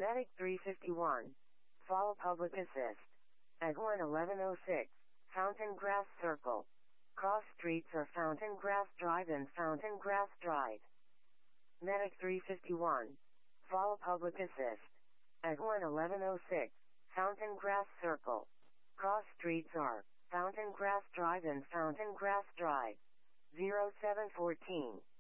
Medic 351. Fall Public Assist. At 11106, Fountain Grass Circle. Cross streets are Fountain Grass Drive and Fountain Grass Drive. Medic 351. Fall Public Assist. At 11106, Fountain Grass Circle. Cross streets are Fountain Grass Drive and Fountain Grass Drive. 0714.